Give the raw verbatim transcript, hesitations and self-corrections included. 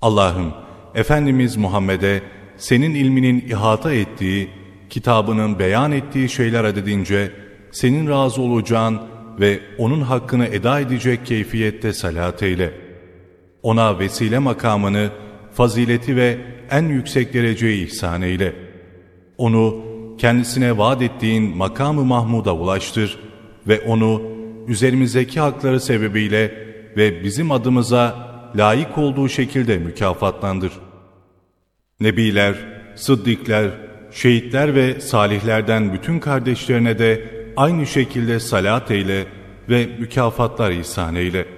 Allah'ım, Efendimiz Muhammed'e senin ilminin ihata ettiği, kitabının beyan ettiği şeyler adedince senin razı olacağın ve onun hakkını eda edecek keyfiyette salat eyle. Ona vesile makamını, fazileti ve en yüksek dereceyi ihsan eyle. Onu kendisine vaat ettiğin makamı Mahmud'a ulaştır ve onu üzerimizdeki hakları sebebiyle ve bizim adımıza layık olduğu şekilde mükafatlandır. Nebiler, sıddıklar, şehitler ve salihlerden bütün kardeşlerine de aynı şekilde salat eyle ve mükafatlar ihsan eyle.